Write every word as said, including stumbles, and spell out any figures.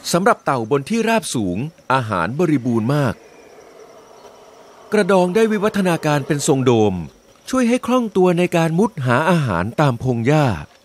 สำหรับเต่าบนที่ราบสูงอาหารบริบูรณ์มากกระดองได้วิวัฒนาการเป็นทรงโดมช่วยให้คล่องตัวในการมุดหาอาหารตามพงหญ้า